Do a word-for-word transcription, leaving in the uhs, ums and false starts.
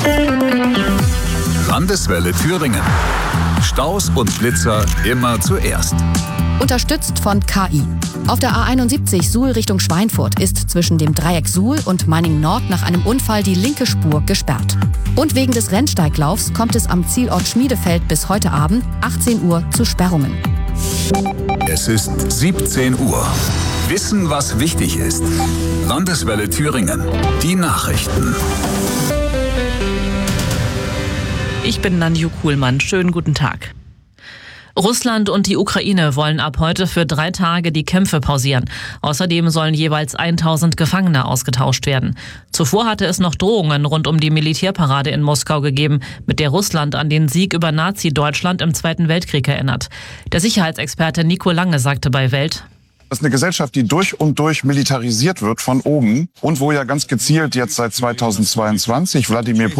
Landeswelle Thüringen. Staus und Blitzer immer zuerst. Unterstützt von K I. Auf der A einundsiebzig Suhl Richtung Schweinfurt ist zwischen dem Dreieck Suhl und Meiningen Nord nach einem Unfall die linke Spur gesperrt. Und wegen des Rennsteiglaufs kommt es am Zielort Schmiedefeld bis heute Abend achtzehn Uhr zu Sperrungen. Es ist siebzehn Uhr. Wissen, was wichtig ist. Landeswelle Thüringen. Die Nachrichten. Ich bin Nanju Kuhlmann. Schönen guten Tag. Russland und die Ukraine wollen ab heute für drei Tage die Kämpfe pausieren. Außerdem sollen jeweils tausend Gefangene ausgetauscht werden. Zuvor hatte es noch Drohungen rund um die Militärparade in Moskau gegeben, mit der Russland an den Sieg über Nazi-Deutschland im Zweiten Weltkrieg erinnert. Der Sicherheitsexperte Nico Lange sagte bei Welt: Das ist eine Gesellschaft, die durch und durch militarisiert wird von oben und wo ja ganz gezielt jetzt seit zweitausendzweiundzwanzig Wladimir Putin